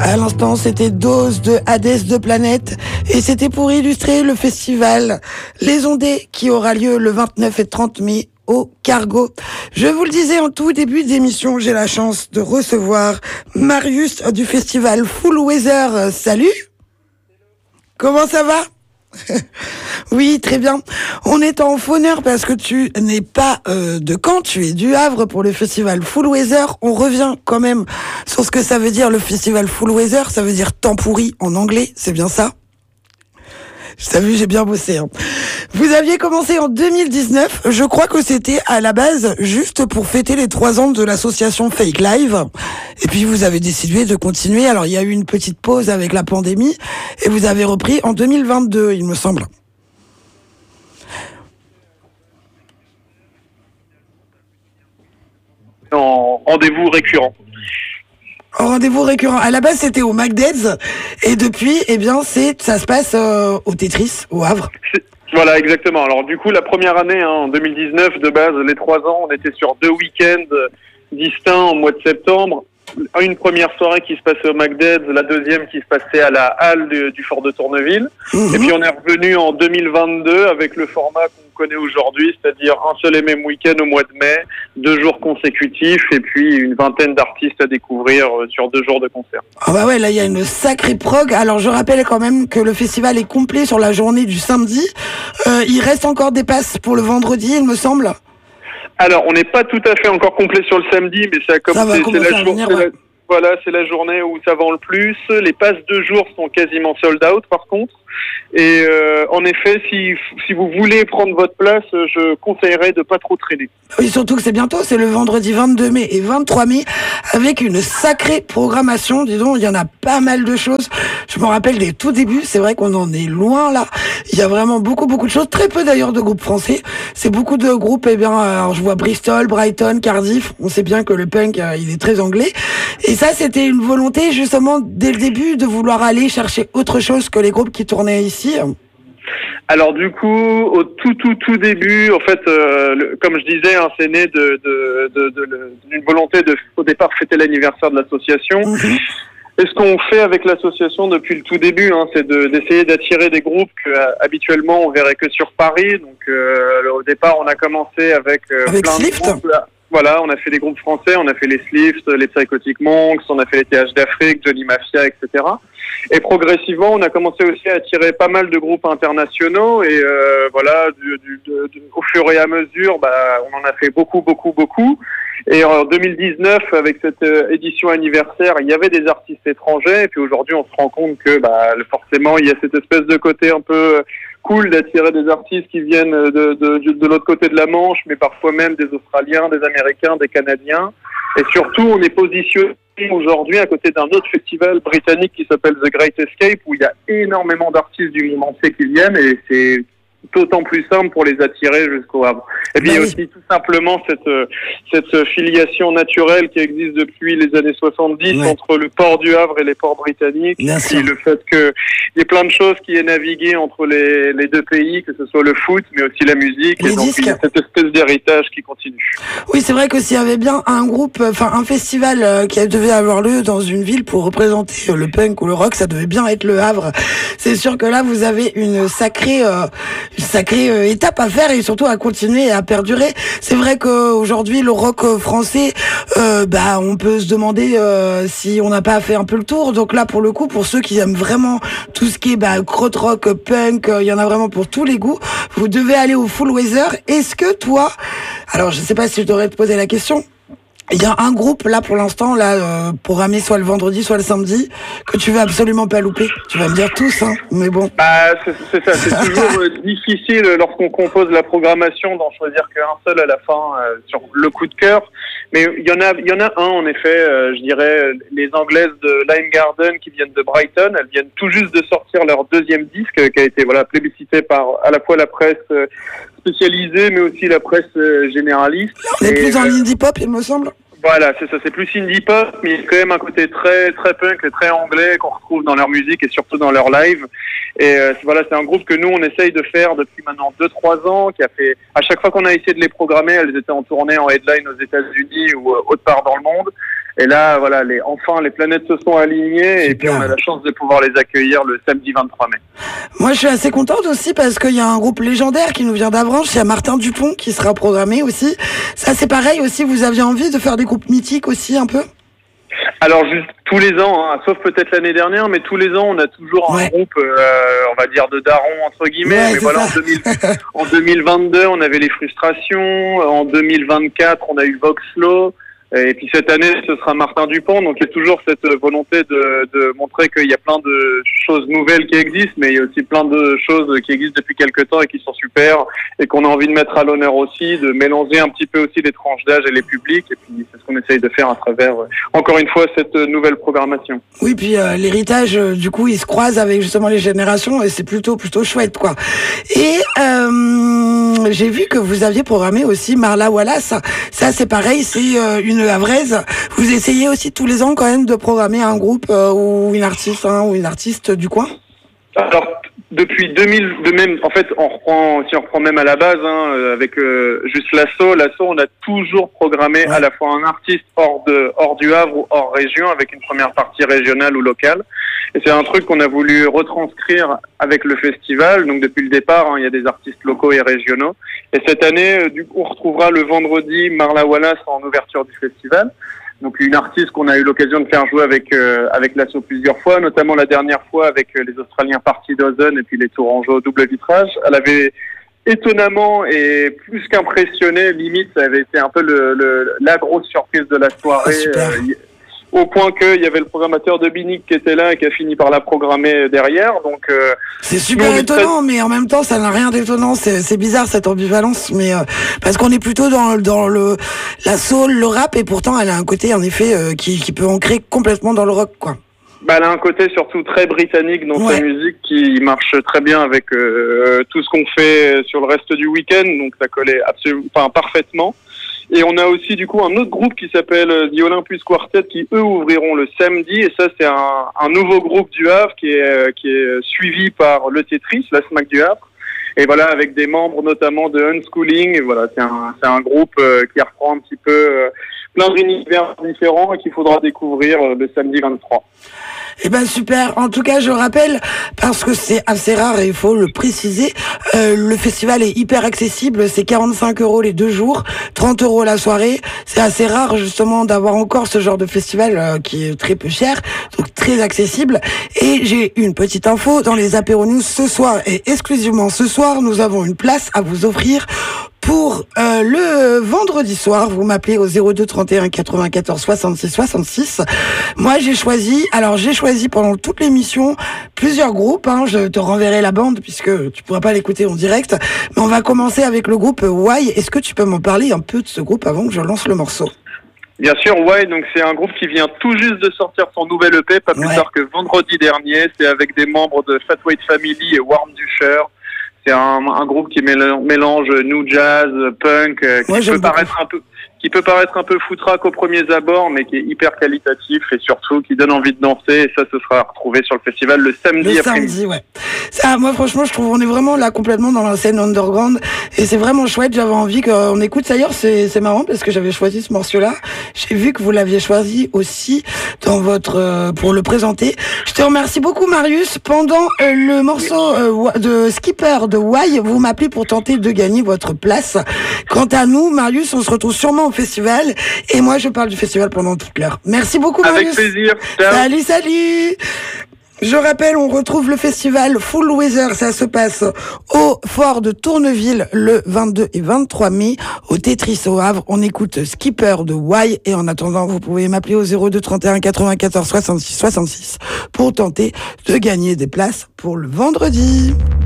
À l'instant, c'était Dose de Hades de Planète et c'était pour illustrer le festival Les Ondées qui aura lieu le 29 et 30 mai au Cargo. Je vous le disais en tout début d'émission, j'ai la chance de recevoir Marius du festival Full Weather. Salut. Comment ça va? Oui, très bien. On est en fauneur parce que tu n'es pas de Caen, tu es du Havre pour le festival Full Weather. On revient quand même sur ce que ça veut dire le festival Full Weather. Ça veut dire temps pourri en anglais, c'est bien ça? T'as vu, j'ai bien bossé. Hein. Vous aviez commencé en 2019. Je crois que c'était à la base juste pour fêter les 3 ans de l'association Fake Live. Et puis vous avez décidé de continuer. Alors il y a eu une petite pause avec la pandémie et vous avez repris en 2022, il me semble. En rendez-vous récurrent. En rendez-vous récurrent. À la base, c'était au McDead's et depuis, eh bien, ça se passe au Tetris, au Havre. Voilà, exactement. Alors du coup, la première année, en 2019, de base, les 3 ans, on était sur 2 week-ends distincts au mois de septembre. Une première soirée qui se passait au McDead's, la deuxième qui se passait à la halle du Fort de Tourneville. Et puis on est revenu en 2022 avec le format qu'on connaît aujourd'hui, c'est-à-dire un seul et même week-end au mois de mai, 2 jours consécutifs et puis une vingtaine d'artistes à découvrir sur 2 jours de concert. Ah bah ouais, là il y a une sacrée prog. Alors je rappelle quand même que le festival est complet sur la journée du samedi. Il reste encore des passes pour le vendredi, il me semble. Alors, on n'est pas tout à fait encore complet sur le samedi, mais c'est la journée où ça vend le plus. Les passes de jour sont quasiment sold out, par contre. Et en effet, si vous voulez prendre votre place, je conseillerais de pas trop traîner. Oui, surtout que c'est bientôt, c'est le vendredi 22 mai et 23 mai, avec une sacrée programmation. Dis donc, il y en a pas mal de choses. Je me rappelle des tout débuts, c'est vrai qu'on en est loin là. Il y a vraiment beaucoup de choses, très peu d'ailleurs de groupes français. C'est beaucoup de groupes, eh bien, alors je vois Bristol, Brighton, Cardiff. On sait bien que le punk, il est très anglais. Et ça, c'était une volonté justement dès le début de vouloir aller chercher autre chose que les groupes qui tournaient ici. Alors du coup, au tout début, en fait, comme je disais, c'est né d'une volonté de, au départ, fêter l'anniversaire de l'association. Et ce qu'on fait avec l'association depuis le tout début, c'est d'essayer d'attirer des groupes que habituellement on verrait que sur Paris. Donc au départ, on a commencé avec plein de groupes. Voilà, on a fait des groupes français, on a fait les Slift, les Psychotic Monks, on a fait les TH d'Afrique, Johnny Mafia, etc. Et progressivement, on a commencé aussi à attirer pas mal de groupes internationaux et voilà, au fur et à mesure, on en a fait beaucoup. Et en 2019, avec cette édition anniversaire, il y avait des artistes étrangers et puis aujourd'hui, on se rend compte que forcément, il y a cette espèce de côté un peu cool d'attirer des artistes qui viennent de l'autre côté de la Manche, mais parfois même des Australiens, des Américains, des Canadiens. Et surtout, on est positionné aujourd'hui à côté d'un autre festival britannique qui s'appelle The Great Escape, où il y a énormément d'artistes du monde entier qui viennent, et c'est d'autant plus simple pour les attirer jusqu'au Havre. Et puis il y a aussi tout simplement cette filiation naturelle qui existe depuis les années 70 entre le port du Havre et les ports britanniques. Et le fait qu'il y ait plein de choses qui est navigué entre les deux pays, que ce soit le foot, mais aussi la musique. Et donc il y a cette espèce d'héritage qui continue. Oui, c'est vrai que s'il y avait bien un groupe, un festival qui devait avoir lieu dans une ville pour représenter le punk ou le rock, ça devait bien être le Havre. C'est sûr que là, vous avez une sacrée étape à faire et surtout à continuer et à perdurer. C'est vrai qu'aujourd'hui, le rock français, on peut se demander si on n'a pas fait un peu le tour. Donc là, pour le coup, pour ceux qui aiment vraiment tout ce qui est krautrock, punk, il y en a vraiment pour tous les goûts. Vous devez aller au Full Weather. Est-ce que toi, alors je sais pas si je devrais te poser la question, il y a un groupe là pour l'instant programmé soit le vendredi soit le samedi que tu veux absolument pas louper. Tu vas me dire tous, mais bon. C'est ça, c'est toujours difficile lorsqu'on compose la programmation d'en choisir qu'un seul à la fin sur le coup de cœur. Mais il y en a un en effet, je dirais les Anglaises de Lime Garden qui viennent de Brighton. Elles viennent tout juste de sortir leur 2e disque qui a été plébiscité par à la fois la presse spécialisée mais aussi la presse généraliste. On est plus dans l'indie pop, il me semble. Voilà, c'est ça, c'est plus indie pop, mais il y a quand même un côté très punk et très anglais qu'on retrouve dans leur musique et surtout dans leur live. Et c'est un groupe que nous on essaye de faire depuis maintenant 2-3 ans, qui a fait, à chaque fois qu'on a essayé de les programmer, elles étaient en tournée en headline aux États-Unis ou autre part dans le monde. Et là, voilà, enfin, les planètes se sont alignées. Super. Et puis on a la chance de pouvoir les accueillir le samedi 23 mai. Moi, je suis assez contente aussi parce qu'il y a un groupe légendaire qui nous vient d'Avranches. Il y a Martin Dupont qui sera programmé aussi. Ça, c'est pareil aussi. Vous aviez envie de faire des groupes mythiques aussi un peu? Alors juste tous les ans, hein, sauf peut-être l'année dernière, mais tous les ans on a toujours un groupe, on va dire de darons entre guillemets. Ouais, mais voilà, en 2022 on avait les frustrations, en 2024 on a eu Voxlo. Et puis cette année, ce sera Martin Dupont. Donc il y a toujours cette volonté de montrer qu'il y a plein de choses nouvelles qui existent, mais il y a aussi plein de choses qui existent depuis quelques temps et qui sont super et qu'on a envie de mettre à l'honneur aussi, de mélanger un petit peu aussi les tranches d'âge et les publics. Et puis c'est ce qu'on essaye de faire à travers, encore une fois, cette nouvelle programmation. Oui, puis l'héritage, du coup, il se croise avec justement les générations et c'est plutôt chouette, quoi. Et j'ai vu que vous aviez programmé aussi Marla Wallace. Ça, c'est pareil, c'est une Havraise. Vous essayez aussi tous les ans quand même de programmer un groupe ou une artiste ou une artiste du coin? Alors depuis 2000, en fait, si on reprend même à la base, avec juste l'assaut, on a toujours programmé à la fois un artiste hors du Havre ou hors région, avec une première partie régionale ou locale. Et c'est un truc qu'on a voulu retranscrire avec le festival. Donc depuis le départ, il y a des artistes locaux et régionaux. Et cette année, du coup, on retrouvera le vendredi Marla Wallace en ouverture du festival. Donc une artiste qu'on a eu l'occasion de faire jouer avec l'assaut plusieurs fois, notamment la dernière fois avec les Australiens Party Dozen et puis les Tourangeaux double vitrage. Elle avait étonnamment et plus qu'impressionné, limite ça avait été un peu la grosse surprise de la soirée. Au point qu'il y avait le programmateur de Binic qui était là et qui a fini par la programmer derrière. Donc c'est super étonnant, mais en même temps ça n'a rien d'étonnant. C'est bizarre cette ambivalence, mais parce qu'on est plutôt dans la soul, le rap, et pourtant elle a un côté en effet qui peut ancrer complètement dans le rock, quoi. Bah, elle a un côté surtout très britannique dans sa musique qui marche très bien avec tout ce qu'on fait sur le reste du week-end, donc ça collait parfaitement. Et on a aussi du coup un autre groupe qui s'appelle The Olympus Quartet qui eux ouvriront le samedi, et ça c'est un nouveau groupe du Havre qui est suivi par le Tetris, la SMAC du Havre. Et voilà, avec des membres notamment de Unschooling. Et voilà, c'est un groupe qui reprend un petit peu plein d'univers différents et qu'il faudra découvrir le samedi 23. Eh ben super. En tout cas, je rappelle, parce que c'est assez rare et il faut le préciser, le festival est hyper accessible. C'est 45 € les 2 jours, 30 € la soirée. C'est assez rare justement d'avoir encore ce genre de festival qui est très peu cher, donc très accessible. Et j'ai une petite info dans les apéros news ce soir, et exclusivement ce soir, nous avons une place à vous offrir pour le vendredi soir. Vous m'appelez au 02 31 94 66 66. Moi, j'ai choisi pendant toute l'émission plusieurs groupes. Je te renverrai la bande puisque tu pourras pas l'écouter en direct. Mais on va commencer avec le groupe Why. Est-ce que tu peux m'en parler un peu de ce groupe avant que je lance le morceau? Bien sûr, Why, donc c'est un groupe qui vient tout juste de sortir son nouvel EP, pas plus tard que vendredi dernier. C'est avec des membres de Fat White Family et Warm Dusher. C'est un groupe qui mélange new jazz, punk, qui peut paraître un peu foutraque aux premiers abords, mais qui est hyper qualitatif et surtout qui donne envie de danser. Et ça, ce sera retrouvé sur le festival le samedi après-midi. Samedi, ouais. Ça, moi, franchement, je trouve on est vraiment là complètement dans la scène underground et c'est vraiment chouette. J'avais envie qu'on écoute. D'ailleurs, c'est marrant parce que j'avais choisi ce morceau-là. J'ai vu que vous l'aviez choisi aussi dans votre pour le présenter. Je te remercie beaucoup, Marius. Pendant le morceau de Skipper de Why, vous m'appelez pour tenter de gagner votre place. Quant à nous, Marius, on se retrouve sûrement au festival et moi je parle du festival pendant toute l'heure. Merci beaucoup, Marius. Avec plaisir. Ciao. Salut. Je rappelle, on retrouve le festival Full Weather, ça se passe au Fort de Tourneville le 22 et 23 mai, au Tetris au Havre. On écoute Skipper de Why et en attendant, vous pouvez m'appeler au 02 31 94 66 66 pour tenter de gagner des places pour le vendredi.